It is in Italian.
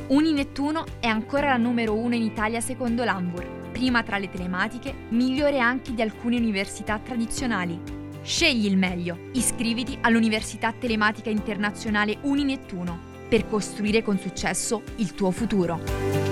Uninettuno è ancora la numero 1 in Italia secondo l'Anvur, prima tra le telematiche, migliore anche di alcune università tradizionali. Scegli il meglio, iscriviti all'Università Telematica Internazionale Uninettuno per costruire con successo il tuo futuro.